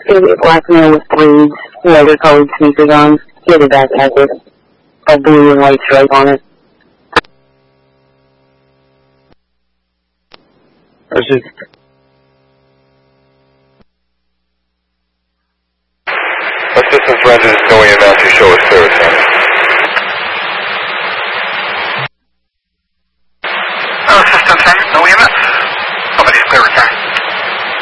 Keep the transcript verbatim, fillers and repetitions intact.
Gonna be a black man with sleeves, leather colored sneakers on. He had a backpack with a blue and white stripe on it. Assistant Rented is going in now to show us clear,